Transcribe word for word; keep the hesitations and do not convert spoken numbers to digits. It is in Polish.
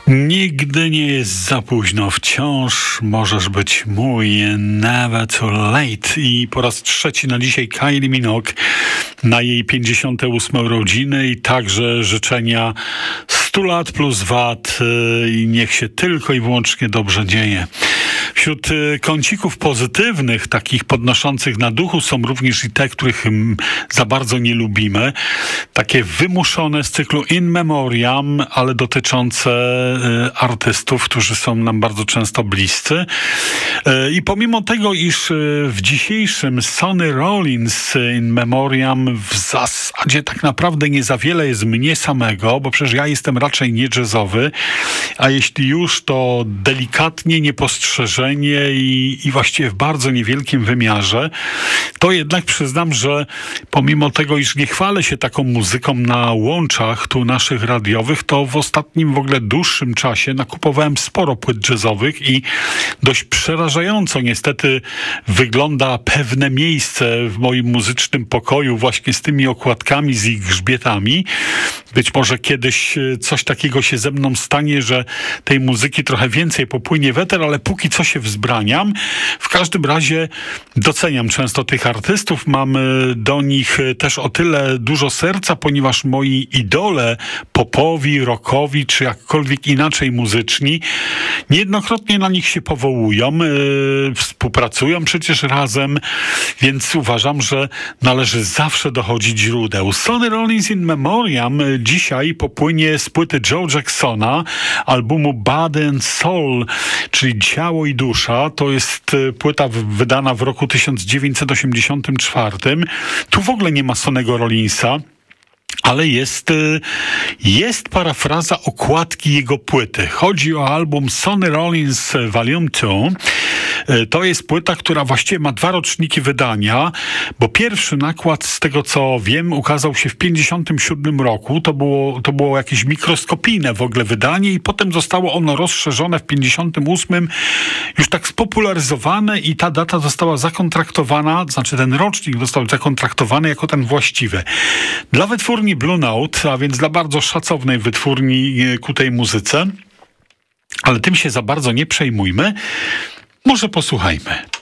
Nigdy nie jest za późno, wciąż możesz być mój, never too late. I po raz trzeci na dzisiaj Kylie Minogue na jej pięćdziesiąte ósme urodziny i także życzenia stu lat plus wat i niech się tylko i wyłącznie dobrze dzieje. Wśród kącików pozytywnych, takich podnoszących na duchu, są również i te, których za bardzo nie lubimy. Takie wymuszone z cyklu In Memoriam, ale dotyczące artystów, którzy są nam bardzo często bliscy. I pomimo tego, iż w dzisiejszym Sonny Rollins In Memoriam w zasadzie tak naprawdę nie za wiele jest mnie samego, bo przecież ja jestem raczej nie jazzowy, a jeśli już, to delikatnie, niepostrzeżenie i, i właściwie w bardzo niewielkim wymiarze, to jednak przyznam, że pomimo tego, iż nie chwalę się taką muzyką na łączach tu naszych radiowych, to w ostatnim w ogóle dłuższym czasie nakupowałem sporo płyt jazzowych i dość przerażająco niestety wygląda pewne miejsce w moim muzycznym pokoju właśnie z tymi okładkami, z ich grzbietami. Być może kiedyś coś takiego się ze mną stanie, że tej muzyki trochę więcej popłynie w eter, ale póki co się wzbraniam. W każdym razie doceniam często tych artystów, mam do nich też o tyle dużo serca, ponieważ moi idole popowi, rockowi, czy jakkolwiek inaczej muzyczni, niejednokrotnie na nich się powołują, yy, współpracują przecież razem, więc uważam, że należy zawsze dochodzić źródeł. Sonny Rollins In Memoriam dzisiaj popłynie z płyty Joe Jacksona, albumu Body and Soul, czyli Ciało i Dusza. To jest płyta wydana w roku tysiąc dziewięćset osiemdziesiątym czwartym. Tu w ogóle nie ma Sonnego Rollinsa, ale jest, jest parafraza okładki jego płyty. Chodzi o album Sonny Rollins Volume dwa. To jest płyta, która właściwie ma dwa roczniki wydania, bo pierwszy nakład, z tego co wiem, ukazał się w pięćdziesiątym siódmym roku. To było, to było jakieś mikroskopijne w ogóle wydanie i potem zostało ono rozszerzone w pięćdziesiątym ósmym, już tak spopularyzowane i ta data została zakontraktowana, znaczy ten rocznik został zakontraktowany jako ten właściwy. Dla wytwórni Blue Note, a więc dla bardzo szacownej wytwórni ku tej muzyce, ale tym się za bardzo nie przejmujmy. Może posłuchajmy.